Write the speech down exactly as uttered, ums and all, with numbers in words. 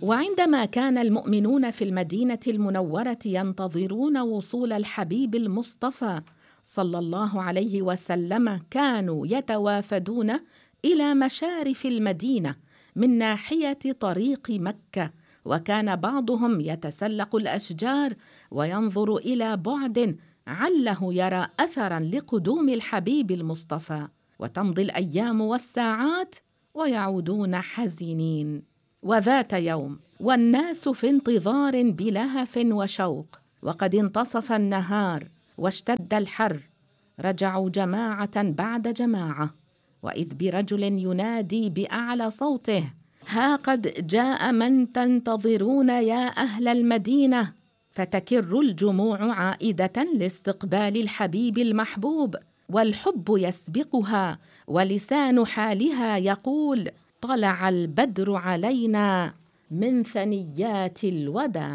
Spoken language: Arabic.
وعندما كان المؤمنون في المدينة المنورة ينتظرون وصول الحبيب المصطفى صلى الله عليه وسلم، كانوا يتوافدون إلى مشارف المدينة من ناحية طريق مكة، وكان بعضهم يتسلق الأشجار وينظر إلى بعد عله يرى أثراً لقدوم الحبيب المصطفى. وتمضي الأيام والساعات ويعودون حزينين. وذات يوم والناس في انتظار بلهف وشوق، وقد انتصف النهار واشتد الحر، رجعوا جماعة بعد جماعة، وإذ برجل ينادي بأعلى صوته: ها قد جاء من تنتظرون يا أهل المدينة. فتكر الجموع عائدة لاستقبال الحبيب المحبوب، والحب يسبقها، ولسان حالها يقول: طلع البدر علينا من ثنيات الوداع.